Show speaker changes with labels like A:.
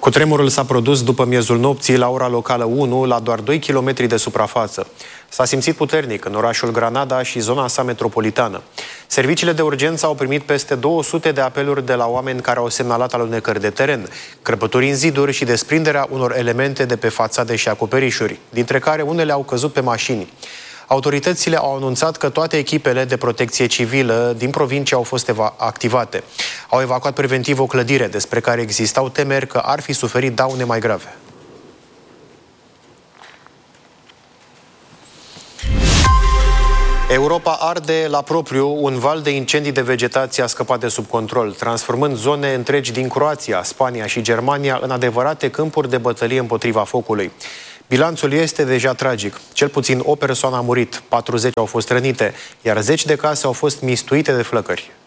A: Cutremurul s-a produs după miezul nopții la ora locală 1, la doar 2 km de suprafață. S-a simțit puternic în orașul Granada și zona sa metropolitană. Serviciile de urgență au primit peste 200 de apeluri de la oameni care au semnalat alunecări de teren, crăpături în ziduri și desprinderea unor elemente de pe fațade și acoperișuri, dintre care unele au căzut pe mașini. Autoritățile au anunțat că toate echipele de protecție civilă din provincie au fost activate. Au evacuat preventiv o clădire despre care existau temeri că ar fi suferit daune mai grave. Europa arde la propriu. Un val de incendii de vegetație a scăpat de sub control, transformând zone întregi din Croația, Spania și Germania în adevărate câmpuri de bătălie împotriva focului. Bilanțul este deja tragic. Cel puțin o persoană a murit, 40 au fost rănite, iar 10 de case au fost mistuite de flăcări.